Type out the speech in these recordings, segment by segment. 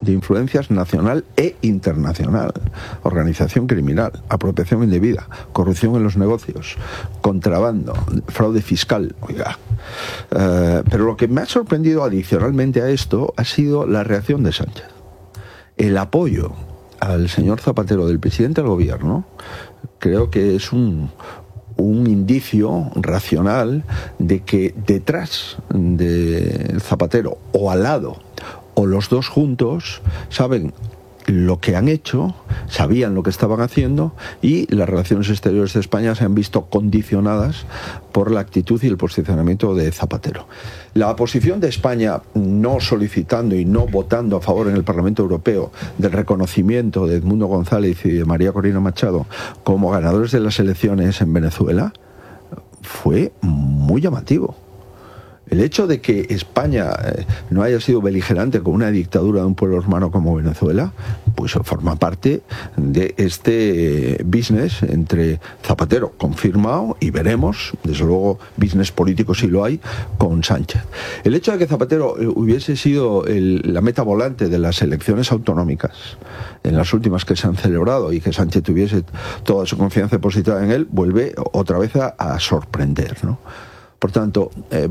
de influencias nacional e internacional, organización criminal, apropiación indebida, corrupción en los negocios, contrabando, fraude fiscal, oiga. Pero lo que me ha sorprendido adicionalmente a esto ha sido la reacción de Sánchez. El apoyo al señor Zapatero del presidente del gobierno creo que es un indicio racional de que detrás de Zapatero o al lado o los dos juntos saben lo que han hecho, sabían lo que estaban haciendo y las relaciones exteriores de España se han visto condicionadas por la actitud y el posicionamiento de Zapatero. La posición de España no solicitando y no votando a favor en el Parlamento Europeo del reconocimiento de Edmundo González y de María Corina Machado como ganadores de las elecciones en Venezuela fue muy llamativo. El hecho de que España no haya sido beligerante con una dictadura de un pueblo hermano como Venezuela, pues forma parte de este business entre Zapatero, confirmado, y veremos, desde luego, business político si lo hay, con Sánchez. El hecho de que Zapatero hubiese sido la meta volante de las elecciones autonómicas, en las últimas que se han celebrado, y que Sánchez tuviese toda su confianza depositada en él, vuelve otra vez a sorprender, ¿no? Por tanto,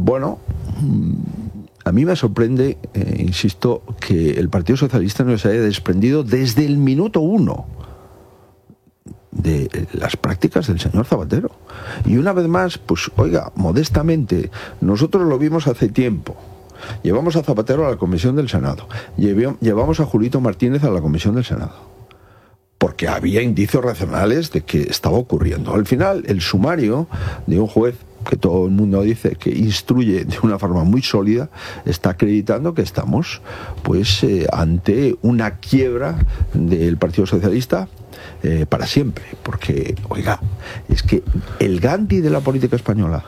a mí me sorprende, insisto, que el Partido Socialista no se haya desprendido desde el minuto 1 de las prácticas del señor Zapatero. Y una vez más, pues oiga, modestamente, nosotros lo vimos hace tiempo. Llevamos a Zapatero a la Comisión del Senado. Llevamos a Julito Martínez a la Comisión del Senado. Porque había indicios racionales de que estaba ocurriendo. Al final, el sumario de un juez que todo el mundo dice que instruye de una forma muy sólida, está acreditando que estamos ante una quiebra del Partido Socialista para siempre. Porque, oiga, es que el Gandhi de la política española,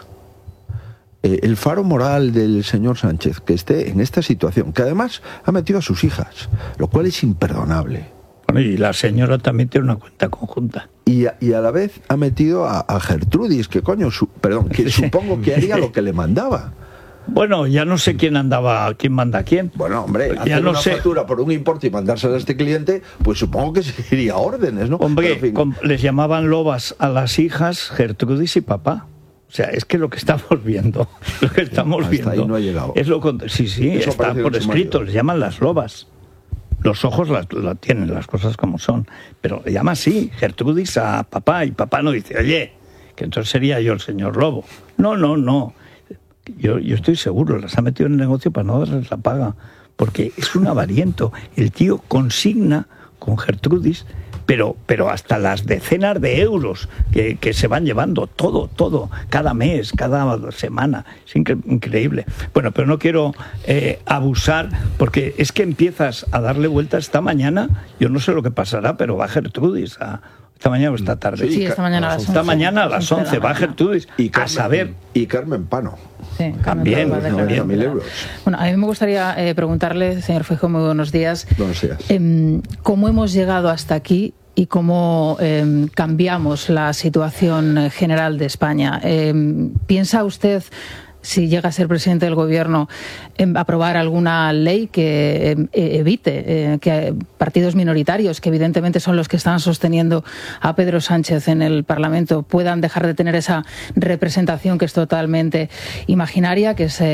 el faro moral del señor Sánchez, que esté en esta situación, que además ha metido a sus hijas, lo cual es imperdonable. Bueno, y la señora también tiene una cuenta conjunta. Y a la vez ha metido a Gertrudis, que supongo que haría lo que le mandaba. Bueno, ya no sé quién manda a quién. Bueno, hombre, hacer una factura por un importe y mandársela a este cliente, pues supongo que seguiría órdenes, ¿no? Hombre, les llamaban lobas a las hijas Gertrudis y papá. O sea, es que lo que estamos viendo, hasta ahí no ha llegado. Es sí, eso está por escrito, les llaman las lobas. Los ojos la tienen, las cosas como son. Pero le llama así, Gertrudis a papá, y papá no dice, oye, que entonces sería yo el señor Lobo. No. Yo estoy seguro, las ha metido en el negocio para no darles la paga. Porque es un avariento. El tío consigna con Gertrudis, pero hasta las decenas de euros que se van llevando, todo, cada mes, cada semana. Es increíble. Bueno, pero no quiero abusar, porque es que empiezas a darle vueltas esta mañana. Yo no sé lo que pasará, va Gertrudis esta mañana o esta tarde. Sí, esta mañana a las 11. Esta mañana a las 11 va Gertrudis a saber. Y Carmen Pano. Sí, también. 90.000 euros. Bueno, a mí me gustaría preguntarle, señor Feijóo, muy buenos días. Buenos días. ¿Cómo hemos llegado hasta aquí y cómo cambiamos la situación general de España? ¿Piensa usted, si llega a ser presidente del gobierno, aprobar alguna ley que evite que partidos minoritarios, que evidentemente son los que están sosteniendo a Pedro Sánchez en el Parlamento, puedan dejar de tener esa representación que es totalmente imaginaria, que es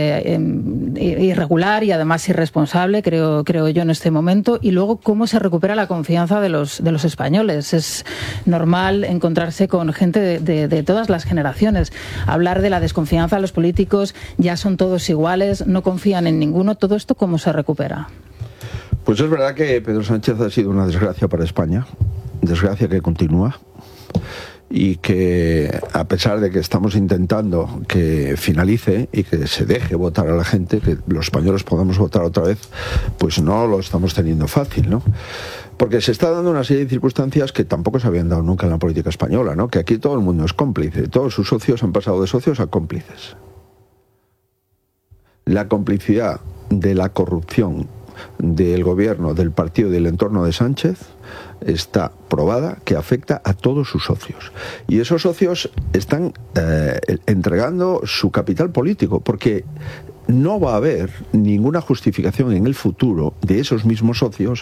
irregular y además irresponsable, creo yo, en este momento? Y luego, ¿cómo se recupera la confianza de los españoles? Es normal encontrarse con gente de todas las generaciones. Hablar de la desconfianza de los políticos, ya son todos iguales, no confían en ninguno. ¿Todo esto cómo se recupera? Pues es verdad que Pedro Sánchez ha sido una desgracia para España, desgracia que continúa, y que a pesar de que estamos intentando que finalice y que se deje votar a la gente, que los españoles podamos votar otra vez, pues no lo estamos teniendo fácil, ¿no? Porque se está dando una serie de circunstancias que tampoco se habían dado nunca en la política española, ¿no? Que aquí todo el mundo es cómplice, todos sus socios han pasado de socios a cómplices. La complicidad de la corrupción del gobierno, del partido y del entorno de Sánchez está probada, que afecta a todos sus socios. Y esos socios están entregando su capital político, porque no va a haber ninguna justificación en el futuro de esos mismos socios